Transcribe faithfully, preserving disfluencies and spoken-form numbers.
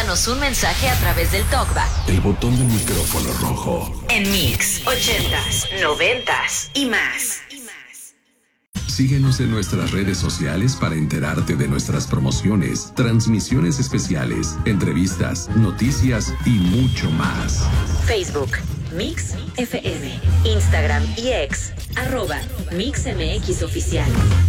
Envíanos un mensaje a través del TalkBack. El botón del micrófono rojo. En Mix, ochentas, noventas y más. Síguenos en nuestras redes sociales para enterarte de nuestras promociones, transmisiones especiales, entrevistas, noticias y mucho más. Facebook, Mix F M. Instagram y X, arroba Mix M X Oficial.